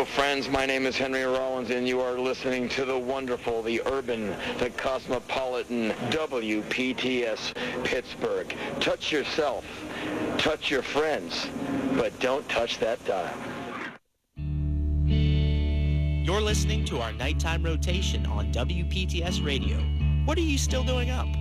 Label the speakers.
Speaker 1: friends. My name is Henry Rollins, and you are listening to the wonderful, the urban, the cosmopolitan WPTS Pittsburgh. Touch yourself, touch your friends, but don't touch that dial.
Speaker 2: You're listening to our nighttime rotation on WPTS Radio. What are you still doing up?